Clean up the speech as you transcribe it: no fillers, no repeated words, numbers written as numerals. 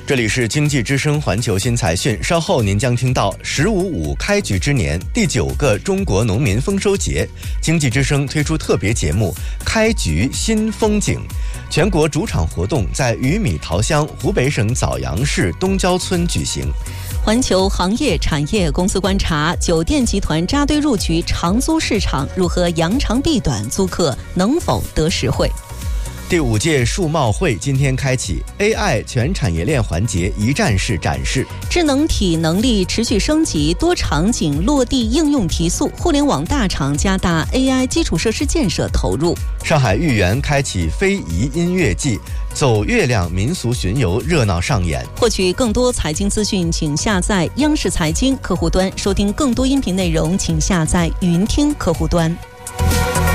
这里是经济之声环球新财讯，稍后您将听到“15.5”开局之年第9个中国农民丰收节，经济之声推出特别节目《开局新风景》。全国主场活动在鱼米桃乡湖北省枣阳市东郊村举行。 环球行业产业公司观察，酒店集团扎堆入局长租市场，如何扬长避短，租客能否得实惠？ 第5届数贸会今天开启 ，AI 全产业链环节一站式展示， 智能体能力持续升级，多场景落地应用提速，互联网大厂加大 AI 基础设施建设投入。 上海豫园开启非遗音乐季，走月亮民俗巡游热闹上演。 获取更多财经资讯，请下载央视财经客户端，收听更多音频内容，请下载云听客户端。